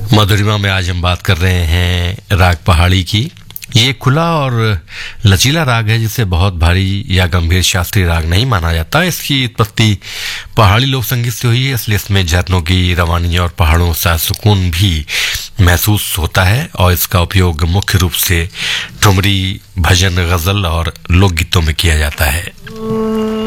मधुरिमा में आज हम बात कर रहे हैं राग पहाड़ी की। ये खुला और लचीला राग है जिसे बहुत भारी या गंभीर शास्त्रीय राग नहीं माना जाता। इसकी उत्पत्ति पहाड़ी लोक संगीत से हुई है, इसलिए इसमें झरनों की रवानी और पहाड़ों सा सुकून भी महसूस होता है और इसका उपयोग मुख्य रूप से ठुमरी, भजन, गजल और लोकगीतों में किया जाता है।